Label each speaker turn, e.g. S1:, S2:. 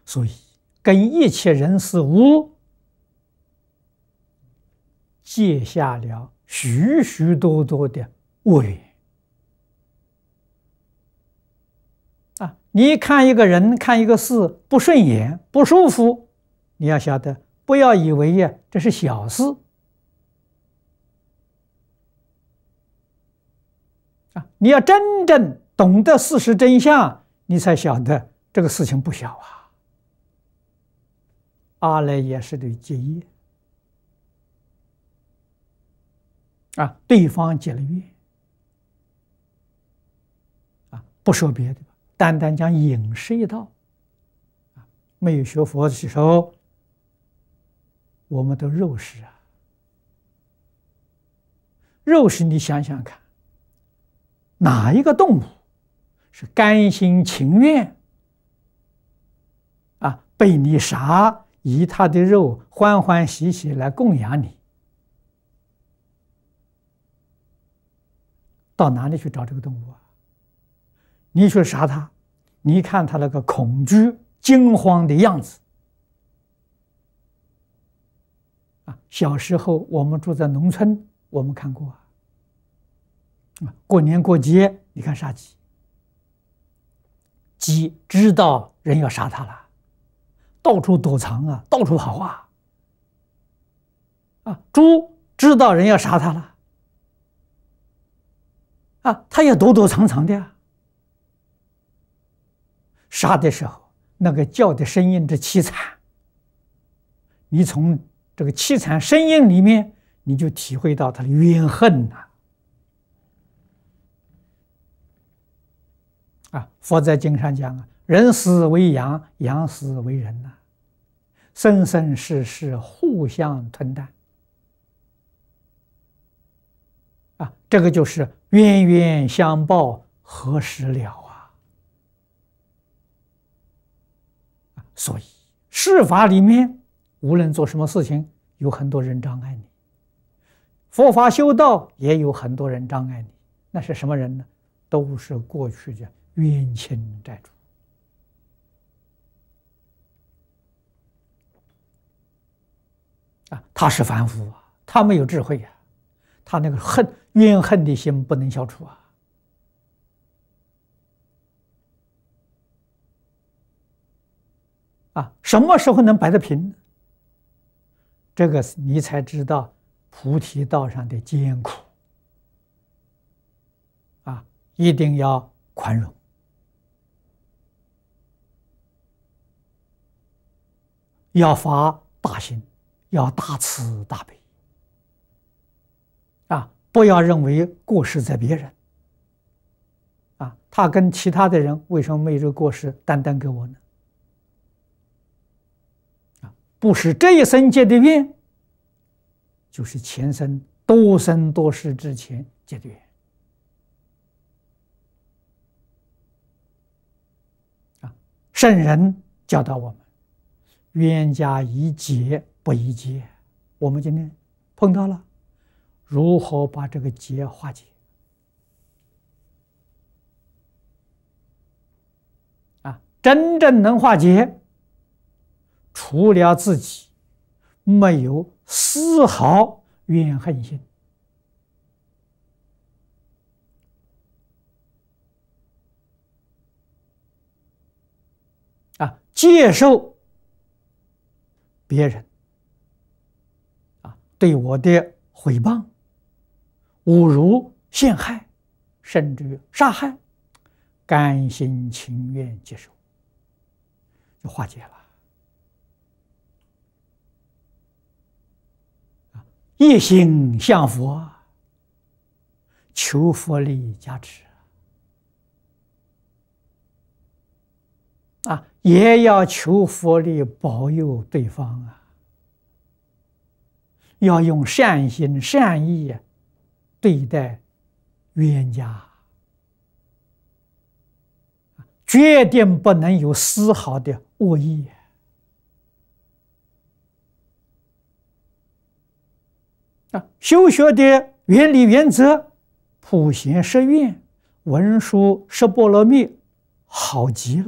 S1: 所以跟一切人事物结下了许许多多的恶缘。你看一个人，看一个事不顺眼、不舒服，你要晓得，不要以为这是小事你要真正懂得事实真相，你才晓得这个事情不小阿赖耶识的结业对方结了怨不说别的，单单讲饮食一道没有学佛的时候，我们都肉食肉食你想想看，哪一个动物是甘心情愿被你杀，以他的肉欢欢喜喜来供养你？到哪里去找这个动物你去杀它，你看它那个恐惧惊慌的样子小时候我们住在农村，我们看过过年过节，你看杀鸡，鸡知道人要杀它了，到处躲藏到处跑猪知道人要杀它了它也躲躲藏藏的杀的时候，那个叫的声音之凄惨，你从这个凄惨声音里面，你就体会到他的怨恨佛在经上讲人死为羊，羊死为人生生世世互相吞啖这个就是冤冤相报何时了所以世法里面无论做什么事情，有很多人障碍你，佛法修道也有很多人障碍你，那是什么人呢？都是过去的冤亲债主他是凡夫他没有智慧他那个怨恨的心不能消除什么时候能摆得平呢？这个你才知道菩提道上的艰苦一定要宽容，要发大心，要大慈大悲不要认为过失在别人他跟其他的人为什么没有这个过失，单单给我呢？不是这一生结的怨，就是前生多生多世之前结的怨圣人教导我们，冤家宜解不宜结。我们今天碰到了，如何把这个结化解真正能化解，除了自己，没有丝毫怨恨心接受别人对我的诽谤、侮辱、陷害，甚至于杀害，甘心情愿接受，就化解了。一心向佛，求佛力加持也要求佛力保佑对方要用善心善意对待冤家，决定不能有丝毫的恶意修学的原理原则，普贤十愿、文殊十波罗蜜，好极了。